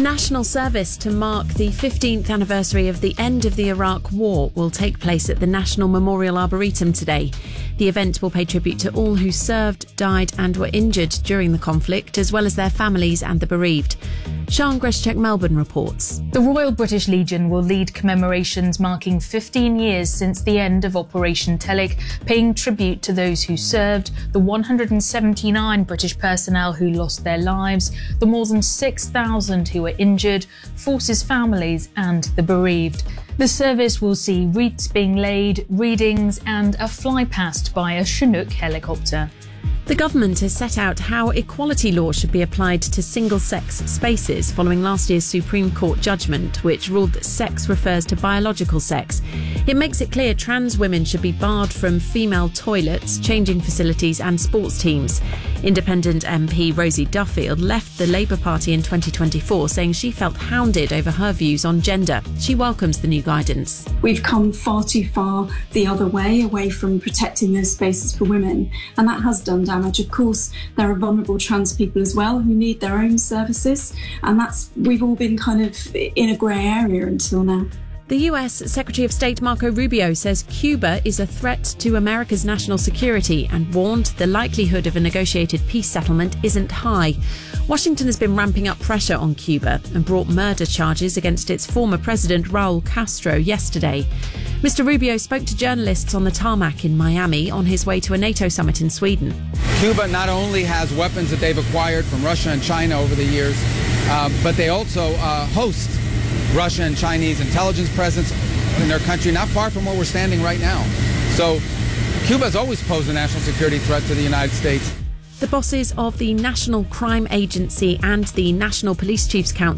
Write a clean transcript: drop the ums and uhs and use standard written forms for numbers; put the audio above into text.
national service to mark the 15th anniversary of the end of the Iraq War will take place at the National Memorial Arboretum today. The event will pay tribute to all who served, died and were injured during the conflict, as well as their families and the bereaved. Sian Greszczak, Melbourne reports. The Royal British Legion will lead commemorations marking 15 years since the end of Operation Telic, paying tribute to those who served, the 179 British personnel who lost their lives, the more than 6,000 who were injured, forces families and the bereaved. The service will see wreaths being laid, readings and a flypast by a Chinook helicopter. The government has set out how equality law should be applied to single-sex spaces following last year's Supreme Court judgment, which ruled that sex refers to biological sex. It makes it clear trans women should be barred from female toilets, changing facilities and sports teams. Independent MP Rosie Duffield left the Labour Party in 2024, saying she felt hounded over her views on gender. She welcomes the new guidance. We've come far too far the other way, away from protecting those spaces for women, and that has done damage. Of course, there are vulnerable trans people as well who need their own services, and we've all been kind of in a grey area until now. The US Secretary of State Marco Rubio says Cuba is a threat to America's national security and warned the likelihood of a negotiated peace settlement isn't high. Washington has been ramping up pressure on Cuba and brought murder charges against its former president Raul Castro yesterday. Mr. Rubio spoke to journalists on the tarmac in Miami on his way to a NATO summit in Sweden. Cuba not only has weapons that they've acquired from Russia and China over the years, but they also host Russia and Chinese intelligence presence in their country, not far from where we're standing right now. So Cuba has always posed a national security threat to the United States. The bosses of the National Crime Agency and the National Police Chiefs Council